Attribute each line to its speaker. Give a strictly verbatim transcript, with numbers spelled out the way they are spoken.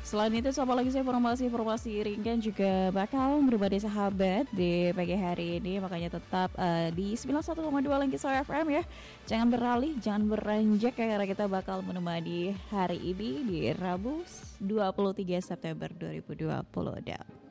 Speaker 1: Selain itu, sama lagi saya informasi-informasi ringan juga bakal berbagi sahabat di pagi hari ini. Makanya tetap uh, di sembilan puluh satu koma dua Langkisau F M ya. Jangan beralih, jangan beranjak ya, karena kita bakal menemani hari ini di Rabu dua puluh tiga September dua ribu dua puluh.